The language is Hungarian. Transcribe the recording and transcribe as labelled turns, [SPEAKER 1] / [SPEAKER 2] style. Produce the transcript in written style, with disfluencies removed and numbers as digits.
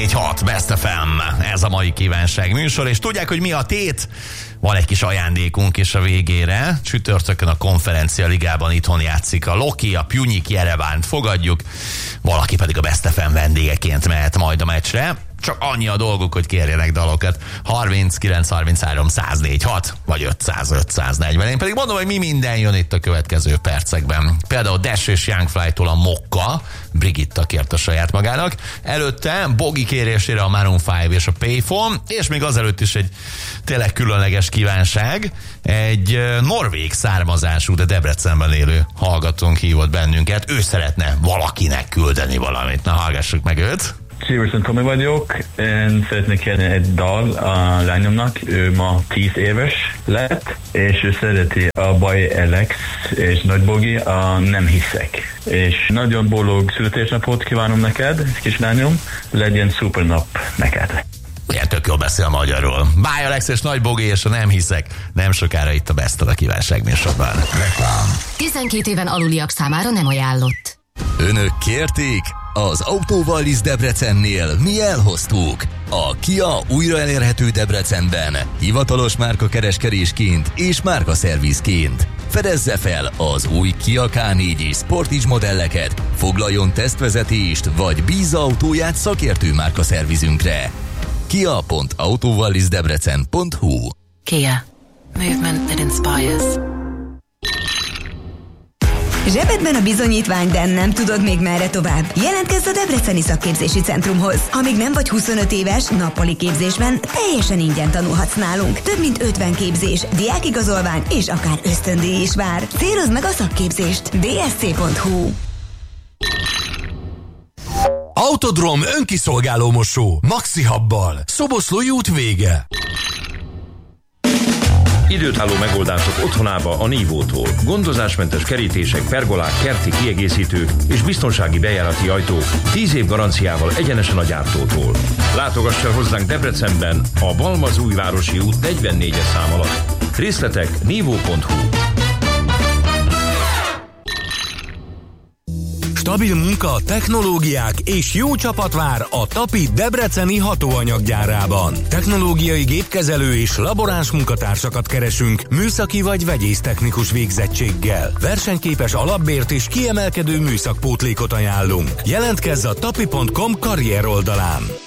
[SPEAKER 1] 104.6 Best FM, ez a mai kívánság műsor, és tudják, hogy mi a tét? Van egy kis ajándékunk is a végére. Csütörtökön a Konferencia Ligában itthon játszik a Loki, a Pjunyik Jerevánt fogadjuk, valaki pedig a Best FM vendégeként mehet majd a meccsre. Csak annyi a dolguk, hogy kérjenek dalokat. 39 33 104 6 vagy 500 540. Én pedig mondom, hogy mi minden jön itt a következő percekben. Például Dash és Youngfly-tól a Mokka, Brigitta kért a saját magának. Előtte Bogi kérésére a Maroon 5 és a Payphone, és még azelőtt is egy tényleg különleges kívánság. Egy norvég származású, de Debrecenben élő hallgatónk hívott bennünket. Ő szeretne valakinek küldeni valamit. Na, hallgassuk meg őt.
[SPEAKER 2] Siverson Tomi vagyok, én szeretnék kérni egy dal a lányomnak, ő ma 10 éves lett, és ő szereti a Baj Alex és Nagy Bogi, a Nem hiszek. És nagyon boldog születésnapot kívánom neked, kislányom, legyen szuper nap neked.
[SPEAKER 1] Ilyen tök jól beszél magyarul. Baj Alex és Nagy Bogi és a Nem hiszek. Nem sokára itt a Best of a kívánság műsorban. Reklám.
[SPEAKER 3] 12 éven aluliak számára nem ajánlott.
[SPEAKER 4] Önök kérték? Az Autóvallis Debrecennél mi elhoztuk. A Kia újra elérhető Debrecenben, hivatalos márkakereskedésként és márkaszervizként. Fedezze fel az új Kia K4 és Sportage modelleket, foglaljon tesztvezetést, vagy bízza autóját szakértő márkaszervizünkre. kia.autovallisdebrecen.hu.
[SPEAKER 3] Kia. Movement that inspires.
[SPEAKER 5] Zsebedben a bizonyítvány, de nem tudod még merre tovább. Jelentkezz a Debreceni Szakképzési Centrumhoz. Amíg nem vagy 25 éves, nappali képzésben teljesen ingyen tanulhatsz nálunk. Több mint 50 képzés, diákigazolvány és akár ösztöndíj is vár. Célozd meg a szakképzést. dsc.hu.
[SPEAKER 6] Autodrom önkiszolgáló mosó. Maxi Habbal. Szoboszlói út vége.
[SPEAKER 7] Időtálló megoldások otthonába a Nívótól. Gondozásmentes kerítések, pergolák, kerti kiegészítők és biztonsági bejárati ajtók 10 év garanciával egyenesen a gyártótól. Látogass el hozzánk Debrecenben a Balmazújvárosi út 44-es szám alatt. Részletek nívó.hu.
[SPEAKER 6] Stabil munka, technológiák és jó csapat vár a Tapi debreceni hatóanyaggyárában. Technológiai gépkezelő és laboráns munkatársakat keresünk műszaki vagy vegyésztechnikus végzettséggel. Versenyképes alapbért és kiemelkedő műszakpótlékot ajánlunk. Jelentkezz a tapi.com karrier oldalán.